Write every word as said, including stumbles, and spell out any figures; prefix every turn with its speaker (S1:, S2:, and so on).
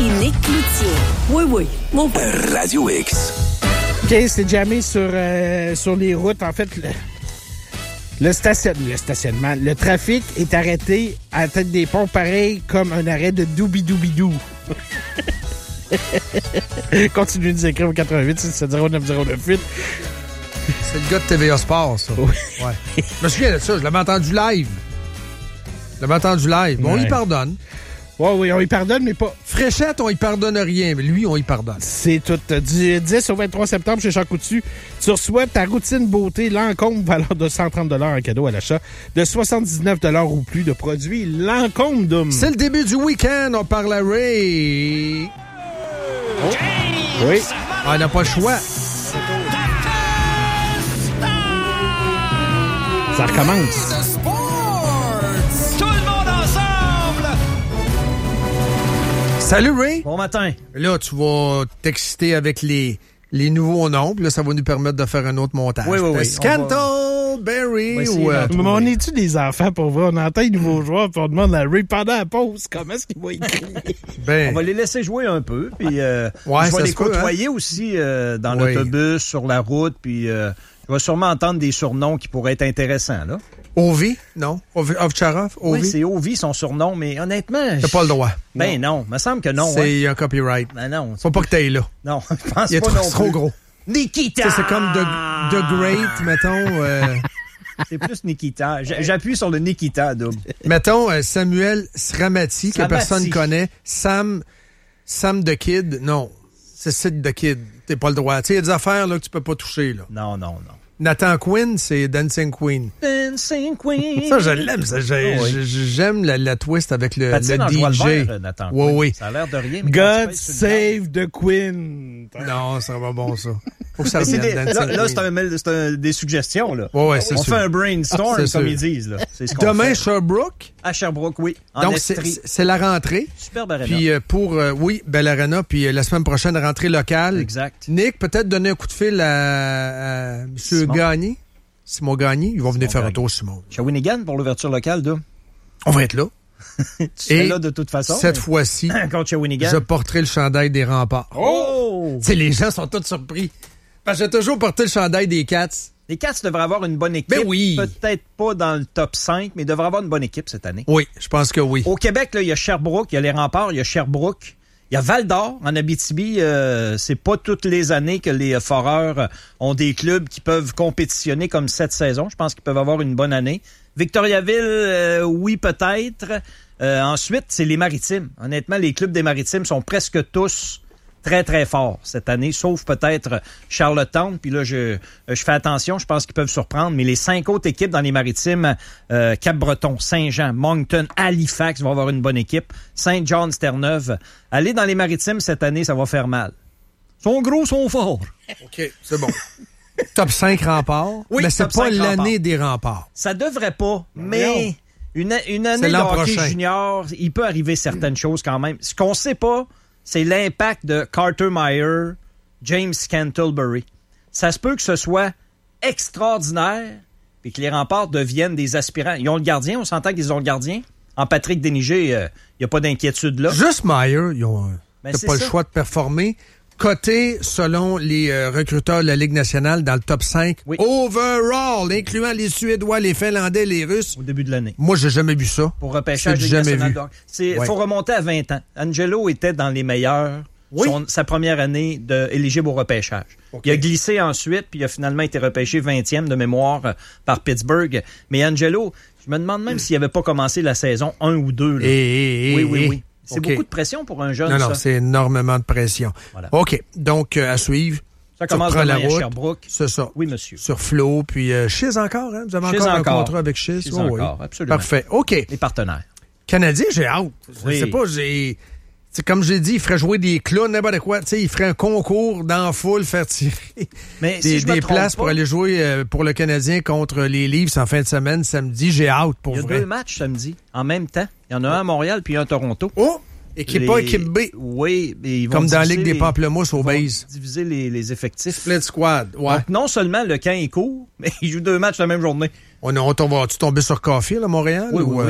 S1: et Nick Cloutier.
S2: Oui, oui, mon père.
S3: Radio X.
S4: OK, c'est jamais sur, euh, sur les routes. En fait, le, le, station, le stationnement, le trafic est arrêté à la tête des ponts, pareil comme un arrêt de doubidou-bidou. Continuez de nous écrire au quatre-vingt-huit six sept zéro neuf zéro neuf huit.
S5: C'est le gars de T V A Sport, ça.
S4: Oui.
S5: Ouais. Je me souviens de ça, je l'avais entendu live. Je l'avais entendu live. Bon,
S4: Ouais.
S5: on y pardonne.
S4: Oui, oui, on y pardonne, mais pas...
S5: Fréchette, on y pardonne rien, mais lui, on y pardonne.
S4: C'est tout. Du dix au vingt-trois septembre chez Jean Coutu, tu reçois ta routine beauté Lancôme, valeur de cent trente dollars en cadeau à l'achat, de soixante-dix-neuf dollars ou plus de produits Lancôme Doom.
S5: C'est le début du week-end, on parle à Ray.
S4: Oh. Oui.
S5: Ah, on n'a pas le choix.
S4: Ça recommence.
S6: Tout le monde ensemble!
S5: Salut Ray.
S6: Bon matin.
S5: Là, tu vas t'exciter avec les, les nouveaux noms, puis là, ça va nous permettre de faire un autre montage.
S6: Oui, oui, oui.
S5: Scantleberry ou... Euh,
S4: Mais on est-tu des enfants pour vrai? On entend les nouveaux joueurs puis on demande à Ray pendant la pause comment est-ce qu'il va écrire?
S5: ben,
S6: On va les laisser jouer un peu, puis euh,
S5: Ouais,
S6: je
S5: ça
S6: vais les
S5: se peut,
S6: côtoyer aussi euh, dans
S5: Oui.
S6: l'autobus, sur la route, puis euh, je vais sûrement entendre des surnoms qui pourraient être intéressants, là.
S5: Ovi? Non? Ovi- Ovtcharov?
S6: Oui,
S5: Ovi?
S6: c'est Ovi son surnom, mais honnêtement...
S5: T'as pas le droit.
S6: Ben non, me semble que non.
S5: C'est
S6: hein.
S5: un copyright.
S6: Ben non.
S5: Faut pas que t'ailles là.
S6: Non, je pense
S5: Il est
S6: pas
S5: trop,
S6: non
S5: c'est trop
S6: plus.
S5: gros.
S6: Nikita!
S5: Tu sais, c'est comme The, The Great, mettons. Euh,
S6: C'est plus Nikita. J- J'appuie sur le Nikita, double.
S5: mettons euh, Samuel Sramati, que
S6: Sramati.
S5: personne connaît. Sam, Sam the Kid. Non, c'est Sid the Kid. T'as pas le droit. Tu sais, il y a des affaires là, que tu peux pas toucher. Là.
S6: Non, non, non.
S5: Nathan Quinn, c'est Dancing Queen.
S6: Dancing Queen.
S5: Ça, je l'aime. Ça, j'ai-
S6: Oh, oui.
S5: j'ai- j'aime la, la twist avec le,
S6: Patine en
S5: le
S6: joie le
S5: D J.
S6: vert, Nathan
S5: Oui,
S6: Quinn.
S5: oui.
S6: Ça a l'air de rien. Mais quand
S4: God
S6: tu pèses sur le
S4: save the Queen.
S5: Non, ça va bon, ça. Faut que ça
S6: Mais c'est
S5: revienne,
S6: des,
S5: Dancing
S6: là, là, c'est,
S5: Queen.
S6: un, c'est un, des suggestions. Là.
S5: Ouais, ouais, c'est
S6: On
S5: sûr.
S6: fait un brainstorm,
S5: C'est
S6: comme
S5: sûr.
S6: ils disent. Là. C'est ce qu'on
S5: Demain,
S6: fait.
S5: Sherbrooke.
S6: À Sherbrooke, oui. En
S5: Donc, c'est,
S6: Estrie.
S5: c'est- c'est la rentrée.
S6: Superbe arena.
S5: Puis euh, pour, euh, oui, Belle Arena. Puis euh, la semaine prochaine, rentrée locale.
S6: Exact.
S5: Nick, peut-être donner un coup de fil à, à M.
S6: Simon.
S5: Gagné. Simon Gagné. Ils vont venir
S6: Simon
S5: faire un
S6: Gagné.
S5: tour, Simon.
S6: Shawinigan pour l'ouverture locale, là.
S5: On va être là.
S6: Tu serais
S5: Et
S6: là de toute façon.
S5: Cette
S6: mais-
S5: fois-ci,
S6: Contre Shawinigan.
S5: je porterai le chandail des remparts.
S6: Oh!
S5: Tu sais, les gens sont tous surpris. Parce que j'ai toujours porté le chandail des Cats.
S6: Les Cats devraient avoir une bonne équipe.
S5: Ben oui.
S6: Peut-être pas dans le top cinq, mais devraient avoir une bonne équipe cette année.
S5: Oui, je pense que oui.
S6: Au Québec, là, il y a Sherbrooke, il y a les Remparts, il y a Sherbrooke. Il y a Val-d'Or, en Abitibi. Euh, c'est pas toutes les années que les euh, Foreurs euh, ont des clubs qui peuvent compétitionner comme cette saison. Je pense qu'ils peuvent avoir une bonne année. Victoriaville, euh, oui, peut-être. Euh, ensuite, c'est les Maritimes. Honnêtement, les clubs des Maritimes sont presque tous très, très forts cette année, sauf peut-être Charlottetown. Puis là, je, je fais attention, je pense qu'ils peuvent surprendre. Mais les cinq autres équipes dans les Maritimes, euh, Cap-Breton, Saint-Jean, Moncton, Halifax vont avoir une bonne équipe. Saint-John, Terre-Neuve. Aller dans les Maritimes cette année, ça va faire mal. Ils sont gros, sont forts.
S5: OK, c'est bon. Top cinq remparts.
S6: Oui,
S5: mais c'est
S6: top
S5: pas
S6: cinq
S5: l'année
S6: remparts.
S5: des remparts.
S6: Ça devrait pas, mais
S5: voyons.
S6: une, une année
S5: C'est
S6: de
S5: l'an
S6: hockey
S5: prochain.
S6: junior, il peut arriver certaines choses quand même. Ce qu'on sait pas, c'est l'impact de Carter Meyer, James Scantlebury. Ça se peut que ce soit extraordinaire et que les remparts deviennent des aspirants. Ils ont le gardien, on s'entend qu'ils ont le gardien. En Patrick Déniger, il euh, n'y a pas d'inquiétude là.
S5: Juste Meyer, ils ont
S6: Ben,
S5: t'as
S6: c'est
S5: pas
S6: ça.
S5: le choix de performer. Coté, selon les euh, recruteurs de la Ligue nationale, dans le top cinq,
S6: Oui.
S5: overall, incluant les Suédois, les Finlandais, les Russes.
S6: Au début de l'année.
S5: Moi, j'ai jamais vu ça.
S6: Pour repêchage
S5: C'est
S6: Ligue
S5: jamais
S6: nationale
S5: vu.
S6: de hockey. C'est
S5: Ouais.
S6: faut remonter à vingt ans. Angelo était dans les meilleurs.
S5: Oui.
S6: Son- sa première année de, éligible au repêchage.
S5: OK.
S6: Il a glissé ensuite, puis il a finalement été repêché vingtième de mémoire euh, par Pittsburgh. Mais Angelo, je me demande même s'il n'avait pas commencé la saison un ou deux. là.
S5: Et, et, et,
S6: oui, oui,
S5: et.
S6: oui. C'est
S5: OK.
S6: beaucoup de pression pour un jeune,
S5: Non, non,
S6: ça.
S5: c'est énormément de pression.
S6: Voilà.
S5: OK, donc euh, à suivre.
S6: Ça
S5: Tu
S6: commence
S5: reprends
S6: demain
S5: la
S6: à
S5: route.
S6: Sherbrooke.
S5: C'est ça.
S6: Oui, monsieur.
S5: Sur Flo, puis euh, Chiz encore, hein? Vous avez
S6: Chiz
S5: encore,
S6: encore.
S5: un contrat avec Chiz?
S6: Chiz
S5: Oh, oui.
S6: encore, absolument.
S5: Parfait. OK.
S6: Les partenaires.
S5: Canadien, j'ai hâte. Je
S6: Oui.
S5: sais pas, j'ai... C'est comme j'ai dit, il ferait jouer des clowns, n'importe quoi. Tu sais, il ferait un concours dans la foule, faire tirer
S6: Mais
S5: des,
S6: si je me
S5: des
S6: trompe
S5: places
S6: pas,
S5: pour aller jouer euh, pour le Canadien contre les Leafs en fin de semaine, samedi. J'ai hâte, pour
S6: il y a
S5: vrai.
S6: deux matchs samedi, en même temps. Il y en a un à Montréal, puis un à Toronto.
S5: Oh! Équipe A,
S6: Les-
S5: équipe B.
S6: Oui, mais ils vont
S5: Comme dans la
S6: diviser
S5: Ligue des
S6: les-
S5: Pamplemousses au
S6: ils vont
S5: base.
S6: diviser les, les effectifs.
S5: Split squad, ouais.
S6: Donc, non seulement le camp est court, mais ils jouent deux matchs la même journée.
S5: On, on, on va-tu tomber sur Caulfield à Montréal?
S6: Oui,
S5: ou,
S6: oui,
S5: euh,